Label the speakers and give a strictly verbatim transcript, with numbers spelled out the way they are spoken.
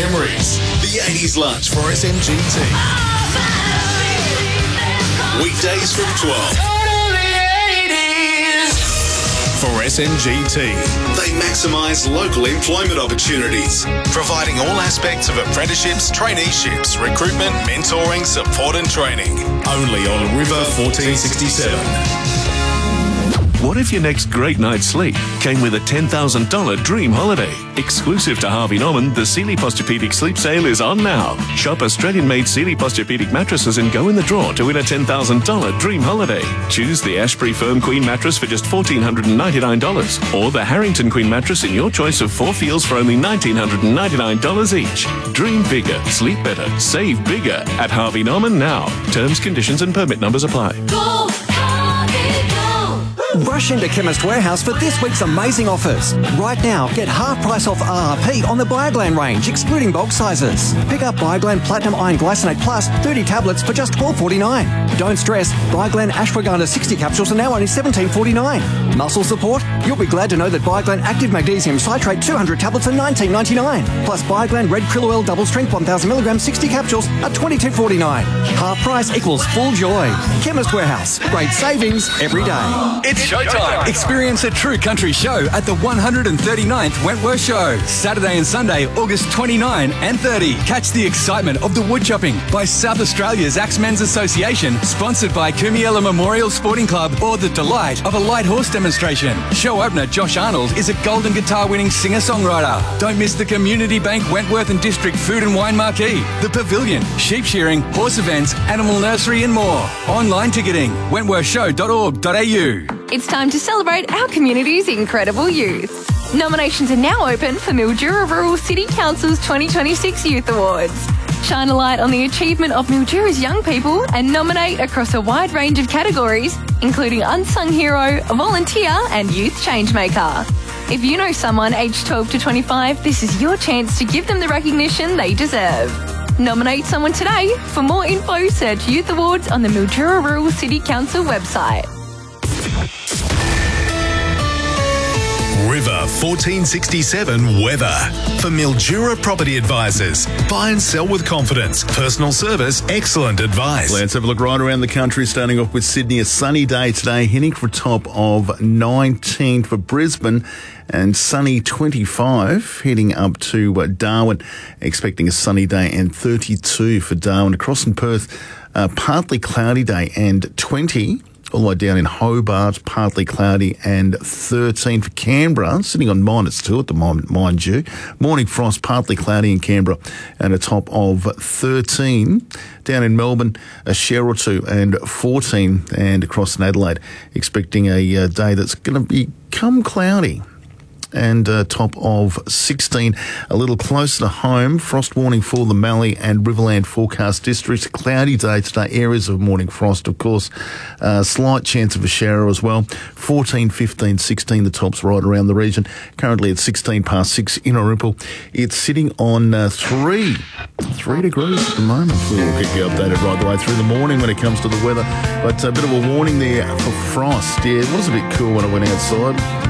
Speaker 1: memories. The eighties lunch for S M G T. Weekdays from twelve. For S M G T, they maximise local employment opportunities, providing all aspects of apprenticeships, traineeships, recruitment, mentoring, support and training. Only on River fourteen sixty-seven.
Speaker 2: What if your next great night's sleep came with a ten thousand dollars dream holiday? Exclusive to Harvey Norman, the Sealy Posturepedic Sleep Sale is on now. Shop Australian-made Sealy Posturepedic mattresses and go in the draw to win a ten thousand dollars dream holiday. Choose the Ashbury Firm Queen mattress for just one thousand four hundred ninety-nine dollars or the Harrington Queen mattress in your choice of four feels for only one thousand nine hundred ninety-nine dollars each. Dream bigger, sleep better, save bigger at Harvey Norman now. Terms, conditions and permit numbers apply.
Speaker 3: Go, Harvey, go!
Speaker 4: Rush into Chemist Warehouse for this week's amazing offers. Right now, get half price off R R P on the Bioglan range, excluding bulk sizes. Pick up Bioglan Platinum Iron Glycinate Plus thirty tablets for just twelve forty-nine. Don't stress, Bioglan Ashwagandha sixty capsules are now only seventeen forty-nine. Muscle support? You'll be glad to know that Bioglan Active Magnesium Citrate two hundred tablets are nineteen ninety-nine. Plus Bioglan Red Krill Oil Double Strength one thousand milligrams sixty capsules are twenty-two forty-nine. Half price equals full joy. Chemist Warehouse. Great savings every day.
Speaker 5: It's showtime. Experience a true country show at the one hundred thirty-ninth Wentworth Show. Saturday and Sunday, August twenty-ninth and thirtieth. Catch the excitement of the woodchopping by South Australia's Axemen's Association, sponsored by Kumiela Memorial Sporting Club, or the delight of a light horse demonstration. Show opener Josh Arnold is a Golden Guitar winning singer-songwriter. Don't miss the Community Bank Wentworth and District Food and Wine Marquee, the Pavilion, sheep shearing, horse events, animal nursery and more. Online ticketing, wentworth show dot org dot a u.
Speaker 6: It's time to celebrate our community's incredible youth. Nominations are now open for Mildura Rural City Council's twenty twenty-six Youth Awards. Shine a light on the achievement of Mildura's young people and nominate across a wide range of categories, including Unsung Hero, Volunteer and Youth Changemaker. If you know someone aged twelve to twenty-five, this is your chance to give them the recognition they deserve. Nominate someone today. For more info, search Youth Awards on the Mildura Rural City Council website.
Speaker 1: River fourteen sixty-seven weather. For Mildura Property Advisors. Buy and sell with confidence. Personal service, excellent advice.
Speaker 7: Let's have a look right around the country, starting off with Sydney. A sunny day today, heading for a top of nineteen for Brisbane and sunny twenty-five, heading up to uh, Darwin, expecting a sunny day and thirty-two for Darwin. Across in Perth, uh, partly cloudy day and twenty. All the way down in Hobart, partly cloudy and thirteen for Canberra, sitting on minus two at the moment, mind you. Morning frost, partly cloudy in Canberra and a top of thirteen. Down in Melbourne, a shower or two and fourteen. And across in Adelaide, expecting a uh, day that's going to become cloudy. And a top of sixteen, a little closer to home. Frost warning for the Mallee and Riverland forecast districts. Cloudy day today, areas of morning frost, of course. Uh, slight chance of a shower as well. fourteen, fifteen, sixteen, the tops right around the region. Currently at sixteen past six in Orimple. It's sitting on uh, three, three degrees at the moment. We'll keep you updated right the way through the morning when it comes to the weather. But a bit of a warning there for frost. Yeah, it was a bit cool when I went outside.